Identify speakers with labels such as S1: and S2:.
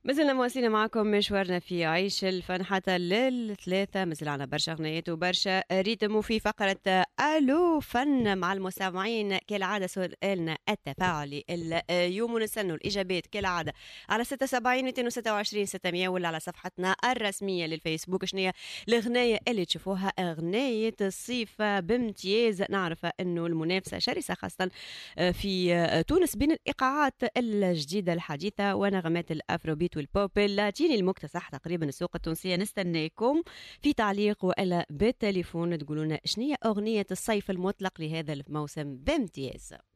S1: مازلنا مواصلين معكم مشوارنا في عيش الفن حتى للثلاثة. مازال عنا برشا أغنيات وبرشا ريتم. وفي فقرة ألو فن مع المستمعين كالعادة سؤالنا التفاعلي اليوم، ونستنوا الإجابات كالعادة على 76 226 600 ولا على صفحتنا الرسمية للفيسبوك. شنية الأغنية اللي تشوفوها أغنية الصيف بامتياز؟ نعرف أنه المنافسة شرسة خاصة في تونس بين الإيقاعات الجديدة الحديثة ونغمات الأفروبيت والبوب اللاتيني المكتسح تقريبا السوق التونسية. نستناكم في تعليق وإلا بالتليفون تقولون شنية أغنية الصيف المطلق لهذا الموسم بامتياز.